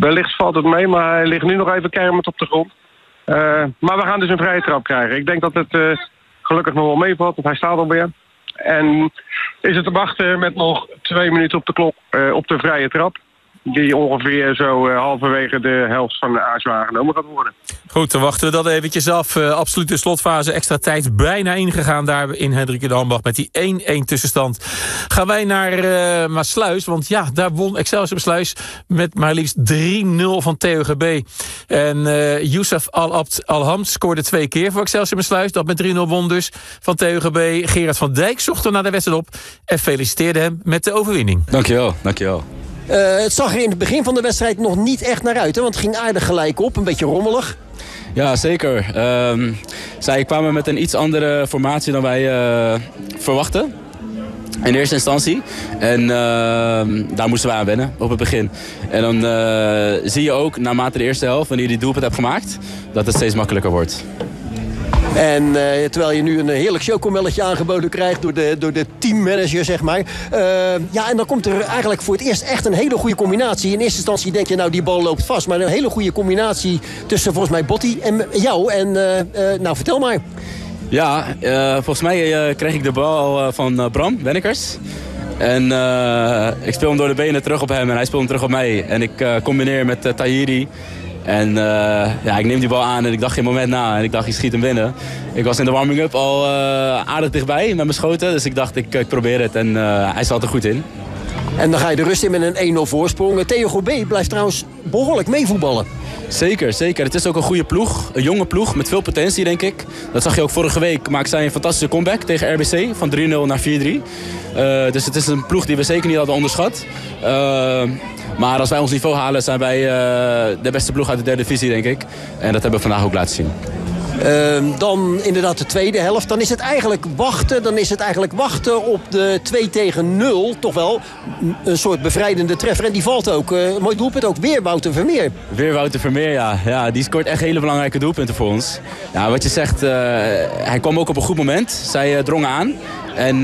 wellicht valt het mee, maar hij ligt nu nog even kermend op de grond. Maar we gaan dus een vrije trap krijgen. Ik denk dat het gelukkig nog wel meevalt, want hij staat alweer. En is het te wachten met nog 2 minuten op de klok op de vrije trap. Die ongeveer zo halverwege de helft van de ASO aangenomen gaat worden. Goed, dan wachten we dat eventjes af. Absolute slotfase, extra tijd bijna ingegaan daar in Hendrik de Ambacht met die 1-1 tussenstand. Gaan wij naar Maassluis, want ja, daar won Excelsior Maassluis met maar liefst 3-0 van TOGB. En Youssef Al-Abd Al-Hamd scoorde 2 keer voor Excelsior Maassluis. Dat met 3-0 won dus van TOGB. Gerard van Dijk zocht er naar de wedstrijd op en feliciteerde hem met de overwinning. Dankjewel. Het zag er in het begin van de wedstrijd nog niet echt naar uit, hè? Want het ging aardig gelijk op, een beetje rommelig. Ja, zeker. Zij kwamen met een iets andere formatie dan wij verwachten. In eerste instantie. En daar moesten wij aan wennen op het begin. En dan zie je ook, naarmate de eerste helft, wanneer je die doelpunt hebt gemaakt, dat het steeds makkelijker wordt. En terwijl je nu een heerlijk chocomelletje aangeboden krijgt door de teammanager, zeg maar. Ja, en dan komt er eigenlijk voor het eerst echt een hele goede combinatie. In eerste instantie denk je, nou, die bal loopt vast. Maar een hele goede combinatie tussen volgens mij Botti en jou. En nou, vertel maar. Ja, volgens mij kreeg ik de bal van Bram Wennekers. En ik speel hem door de benen terug op hem en hij speelt hem terug op mij. En ik combineer met Tahiri. En ja, ik neem die bal aan en ik dacht geen moment na. En ik dacht, ik schiet hem binnen. Ik was in de warming-up al aardig dichtbij met mijn schoten. Dus ik dacht, ik probeer het. En hij zat er goed in. En dan ga je de rust in met een 1-0 voorsprong. TOGB blijft trouwens behoorlijk meevoetballen. Zeker. Het is ook een goede ploeg. Een jonge ploeg met veel potentie, denk ik. Dat zag je ook vorige week. Maakte zij een fantastische comeback tegen RBC. Van 3-0 naar 4-3. Dus het is een ploeg die we zeker niet hadden onderschat. Maar als wij ons niveau halen, zijn wij de beste ploeg uit de derde divisie, denk ik. En dat hebben we vandaag ook laten zien. Dan inderdaad de tweede helft. Dan is het eigenlijk wachten op de 2-0. Toch wel een soort bevrijdende treffer. En die valt ook. Mooi doelpunt ook. Weer Wouter Vermeer. Weer Wouter Vermeer, ja. Ja. Die scoort echt hele belangrijke doelpunten voor ons. Ja, wat je zegt, hij kwam ook op een goed moment. Zij drongen aan. En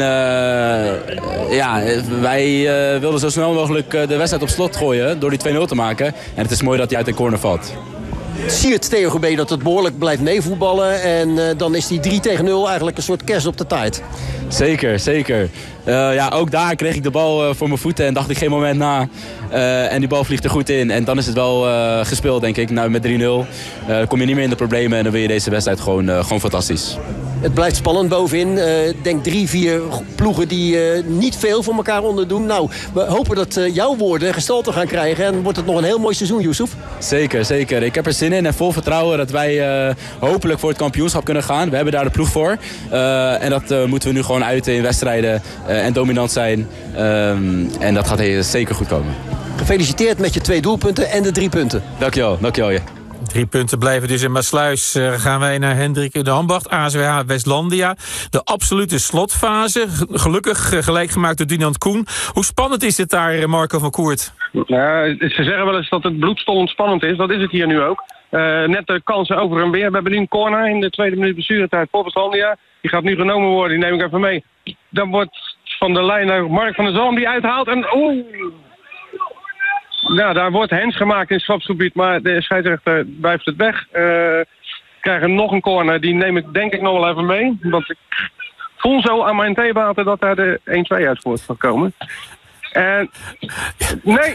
ja, wij wilden zo snel mogelijk de wedstrijd op slot gooien door die 2-0 te maken. En het is mooi dat hij uit de corner valt. Siert TOGB dat het behoorlijk blijft meevoetballen. En dan is die 3-0 eigenlijk een soort kerst op de taart. Zeker. Ja, ook daar kreeg ik de bal voor mijn voeten en dacht ik geen moment na. En die bal vliegt er goed in. En dan is het wel gespeeld, denk ik. Nou, met 3-0 kom je niet meer in de problemen en dan wil je deze wedstrijd gewoon fantastisch. Het blijft spannend bovenin. Ik denk 3-4 ploegen die niet veel voor elkaar onderdoen. Nou, we hopen dat jouw woorden gestalte gaan krijgen. En wordt het nog een heel mooi seizoen, Youssef? Zeker. Ik heb er zin in en vol vertrouwen dat wij hopelijk voor het kampioenschap kunnen gaan. We hebben daar de ploeg voor. En dat moeten we nu gewoon uiten in wedstrijden en dominant zijn. En dat gaat zeker goed komen. Gefeliciteerd met je 2 doelpunten en de 3 punten. Dankjewel. Ja. 3 punten blijven dus in Maassluis. Gaan wij naar Hendrik de Ambacht, ASWH Westlandia. De absolute slotfase. Gelukkig gelijk gemaakt door Dinant Koen. Hoe spannend is het daar, Marco van Koert? Ze zeggen wel eens dat het bloedstollend spannend is. Dat is het hier nu ook. Net de kansen over en weer. We hebben nu een corner in de tweede minuut blessuretijd voor Westlandia. Die gaat nu genomen worden. Die neem ik even mee. Dan wordt van de lijn naar Mark van der Zalm die uithaalt. En nou, daar wordt hens gemaakt in het strafgebied, maar de scheidsrechter blijft het weg. Krijgen nog een corner, die neem ik denk ik nog wel even mee. Want ik voel zo aan mijn theewater dat daar de 1-2 uit voort gaat komen. En nee.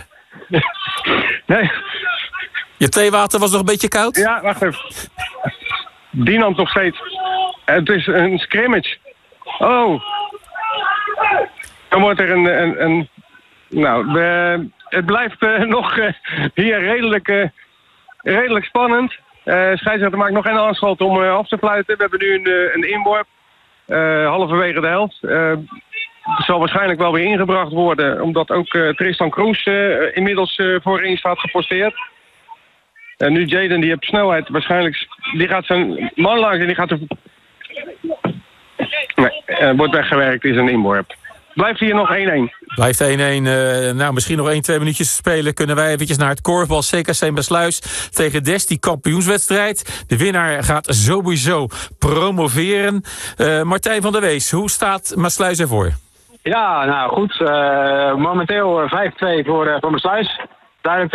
Je theewater was nog een beetje koud? Ja, wacht even. Dinant nog steeds. Het is een scrimmage. Oh. Dan wordt er een nou, het blijft nog hier redelijk spannend. Scheidsrechter maakt nog geen aanschot om af te fluiten. We hebben nu een inworp. Halverwege de helft. Het zal waarschijnlijk wel weer ingebracht worden. Omdat ook Tristan Kroes inmiddels voorin staat geposteerd. En nu Jaden, die heeft snelheid. Waarschijnlijk, die gaat zijn man langs en die gaat er... Nee, wordt weggewerkt, is een inworp. Blijft hier nog 1-1. Blijft 1-1. Nou, misschien nog 1-2 minuutjes te spelen. Kunnen wij eventjes naar het korfbal. CKC Maassluis tegen Des, die kampioenswedstrijd. De winnaar gaat sowieso promoveren. Martijn van der Wees, hoe staat Maassluis ervoor? Ja, nou goed. Momenteel 5-2 voor Maassluis. Duidelijk